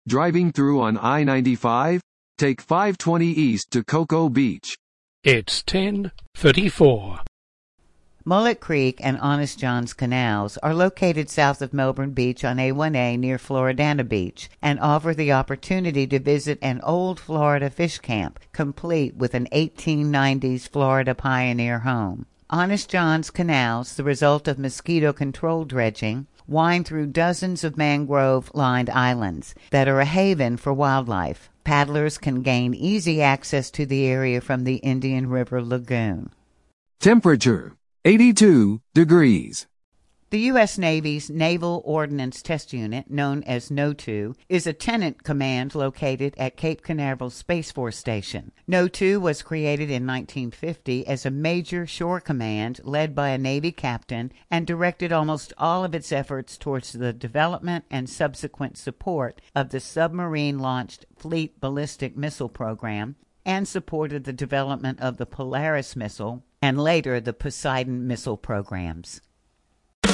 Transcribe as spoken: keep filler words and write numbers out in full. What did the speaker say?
Driving through on I ninety-five? Take five twenty east to Cocoa Beach. It's ten thirty-four. Mullet Creek and Honest John's Canals are located south of Melbourne Beach on A one A near Floridana Beach and offer the opportunity to visit an old Florida fish camp, complete with an eighteen nineties Florida pioneer home. Honest John's Canals, the result of mosquito control dredging, wind through dozens of mangrove-lined islands that are a haven for wildlife. Paddlers can gain easy access to the area from the Indian River Lagoon. Temperature eighty-two degrees. The U S Navy's Naval Ordnance Test Unit, known as N O two, is a tenant command located at Cape Canaveral Space Force Station. N O two was created in nineteen fifty as a major shore command led by a Navy captain and directed almost all of its efforts towards the development and subsequent support of the submarine-launched Fleet Ballistic Missile Program and supported the development of the Polaris missile and later the Poseidon missile programs.